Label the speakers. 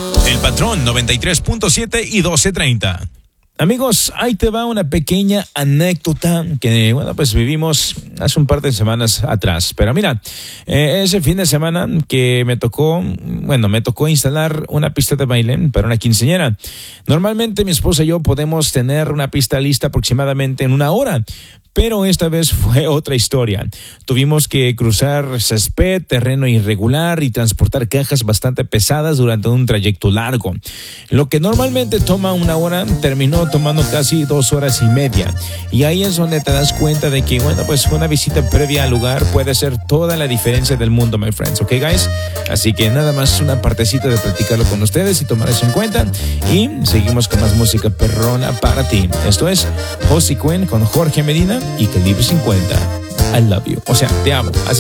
Speaker 1: El Patrón 93.7 y 1230.
Speaker 2: Amigos, ahí te va una pequeña anécdota que, pues vivimos hace un par de semanas atrás. Pero mira, ese fin de semana que me tocó instalar una pista de baile para una quinceañera. Normalmente mi esposa y yo podemos tener una pista lista aproximadamente en 1 hora. Pero esta vez fue otra historia. Tuvimos que cruzar césped, terreno irregular y transportar cajas bastante pesadas durante un trayecto largo. Lo que normalmente toma 1 hora terminó tomando casi 2 horas y media. Y ahí es donde te das cuenta de que, pues una visita previa al lugar puede ser toda la diferencia del mundo, my friends. ¿Ok, guys? Así que nada más una partecita de platicarlo con ustedes y tomar eso en cuenta. Y seguimos con más música perrona para ti. Esto es Josie Quinn con Jorge Medina y Calibre 50. I love you. O sea, te amo. Así